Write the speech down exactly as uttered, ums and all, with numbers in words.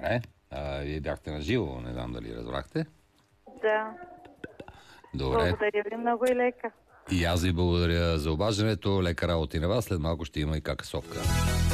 Добре. А, вие бяхте на живо, не знам дали разбрахте. Да. Добре. Благодаря ви много и лека. И аз ви благодаря за обаждането. Лека работа и на вас. След малко ще има и какасовка.